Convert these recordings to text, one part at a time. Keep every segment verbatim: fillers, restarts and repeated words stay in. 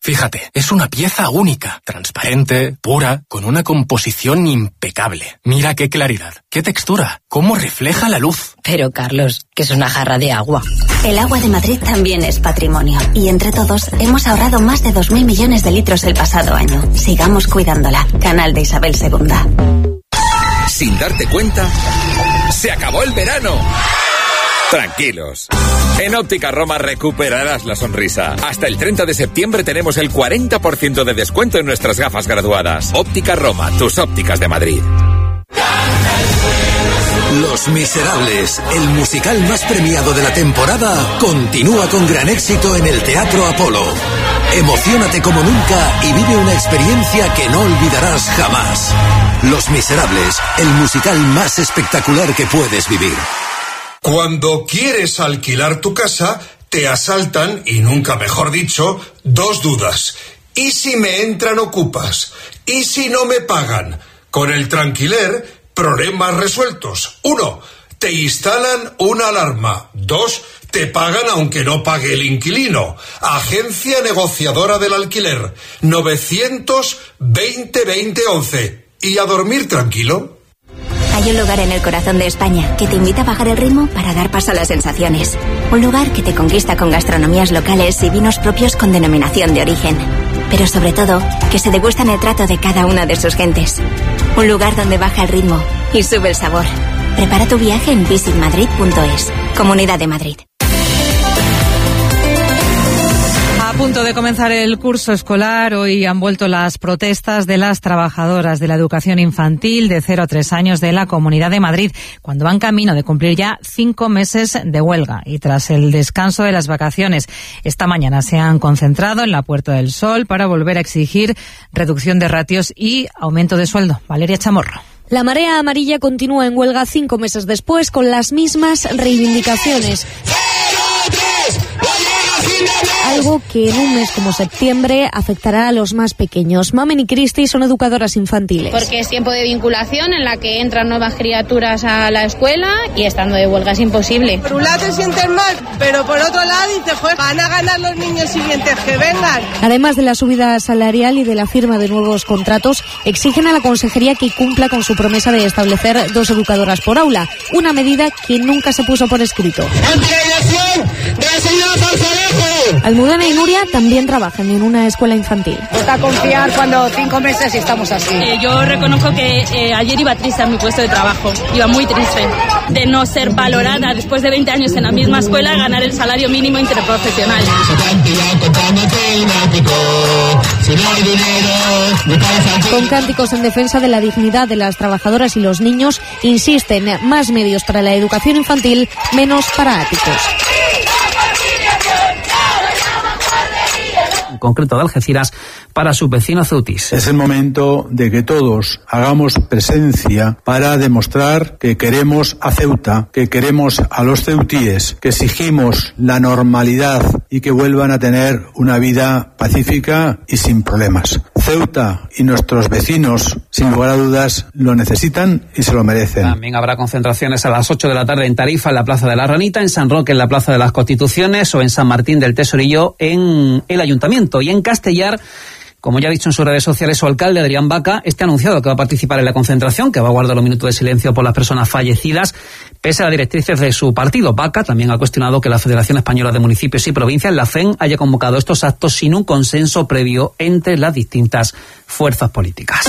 Fíjate, es una pieza única, transparente, pura, con una composición impecable. Mira qué claridad, qué textura, cómo refleja la luz. Pero Carlos, que es una jarra de agua. El agua de Madrid también es patrimonio. Y entre todos hemos ahorrado más de dos mil millones de litros el pasado año. Sigamos cuidándola. Canal de Isabel segunda. Sin darte cuenta, se acabó el verano. Tranquilos. En Óptica Roma recuperarás la sonrisa. Hasta el treinta de septiembre tenemos el cuarenta por ciento de descuento en nuestras gafas graduadas. Óptica Roma, tus ópticas de Madrid. Los Miserables, el musical más premiado de la temporada, continúa con gran éxito en el Teatro Apolo. Emociónate como nunca y vive una experiencia que no olvidarás jamás. Los Miserables, el musical más espectacular que puedes vivir. Cuando quieres alquilar tu casa, te asaltan, y nunca mejor dicho, dos dudas. ¿Y si me entran ocupas? ¿Y si no me pagan? Con el Tranquiler, problemas resueltos. Uno, te instalan una alarma. Dos, te pagan aunque no pague el inquilino. Agencia negociadora del alquiler. novecientos veinte veinte once. ¿Y a dormir tranquilo? Hay un lugar en el corazón de España que te invita a bajar el ritmo para dar paso a las sensaciones. Un lugar que te conquista con gastronomías locales y vinos propios con denominación de origen. Pero sobre todo, que se degustan el trato de cada una de sus gentes. Un lugar donde baja el ritmo y sube el sabor. Prepara tu viaje en visit madrid punto es. Comunidad de Madrid. A punto de comenzar el curso escolar, hoy han vuelto las protestas de las trabajadoras de la educación infantil de cero a tres años de la Comunidad de Madrid, cuando van camino de cumplir ya cinco meses de huelga. Y tras el descanso de las vacaciones, esta mañana se han concentrado en la Puerta del Sol para volver a exigir reducción de ratios y aumento de sueldo. Valeria Chamorro. La marea amarilla continúa en huelga cinco meses después con las mismas reivindicaciones. Algo que en un mes como septiembre afectará a los más pequeños. Mamen y Cristi son educadoras infantiles. Porque es tiempo de vinculación en la que entran nuevas criaturas a la escuela y estando de huelga es imposible. Por un lado te sientes mal, pero por otro lado dices, pues van a ganar los niños siguientes que vengan. Además de la subida salarial y de la firma de nuevos contratos, exigen a la consejería que cumpla con su promesa de establecer dos educadoras por aula, una medida que nunca se puso por escrito. Almudena y Nuria también trabajan en una escuela infantil. Cuesta confiar cuando cinco meses estamos así. Eh, yo reconozco que eh, ayer iba triste a mi puesto de trabajo, iba muy triste de no ser valorada después de veinte años en la misma escuela, ganar el salario mínimo interprofesional. Con cánticos en defensa de la dignidad de las trabajadoras y los niños, insisten más medios para la educación infantil, menos para áticos. En concreto de Algeciras, para sus vecinos ceutíes. Es el momento de que todos hagamos presencia para demostrar que queremos a Ceuta, que queremos a los ceutíes, que exigimos la normalidad y que vuelvan a tener una vida pacífica y sin problemas. Ceuta y nuestros vecinos, sin lugar a dudas, lo necesitan y se lo merecen. También habrá concentraciones a las ocho de la tarde en Tarifa, en la Plaza de la Ranita, en San Roque, en la Plaza de las Constituciones, o en San Martín del Tesorillo, en el Ayuntamiento. Y en Castellar, como ya ha dicho en sus redes sociales su alcalde, Adrián Baca, este ha anunciado que va a participar en la concentración, que va a guardar los minutos de silencio por las personas fallecidas, pese a las directrices de su partido. Baca también ha cuestionado que la Federación Española de Municipios y Provincias, la F E M, haya convocado estos actos sin un consenso previo entre las distintas fuerzas políticas.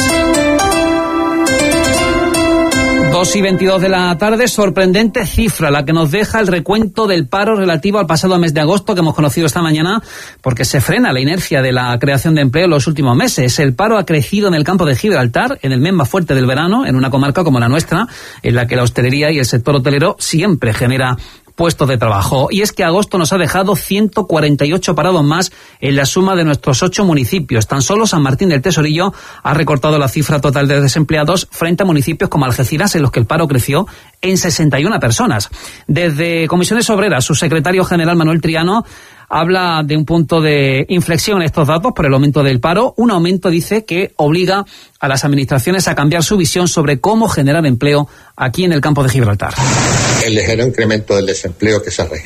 dos y veintidós de la tarde, sorprendente cifra la que nos deja el recuento del paro relativo al pasado mes de agosto que hemos conocido esta mañana, porque se frena la inercia de la creación de empleo en los últimos meses. El paro ha crecido en el campo de Gibraltar, en el mes más fuerte del verano, en una comarca como la nuestra, en la que la hostelería y el sector hotelero siempre genera puestos de trabajo. Y es que agosto nos ha dejado ciento cuarenta y ocho parados más en la suma de nuestros ocho municipios. Tan solo San Martín del Tesorillo ha recortado la cifra total de desempleados frente a municipios como Algeciras, en los que el paro creció en sesenta y una personas. Desde Comisiones Obreras, su secretario general Manuel Triano habla de un punto de inflexión en estos datos por el aumento del paro. Un aumento, dice, que obliga a las administraciones a cambiar su visión sobre cómo generar empleo aquí en el campo de Gibraltar. El ligero incremento del desempleo que se ha registrado